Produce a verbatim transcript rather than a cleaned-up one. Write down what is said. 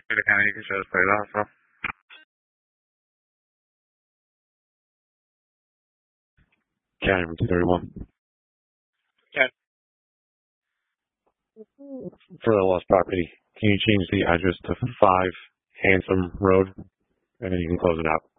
Data County, you can show us plate off, bro. County two thirty-one. Okay. For the lost property, can you change the address to five Handsome Road? And then you can close it out.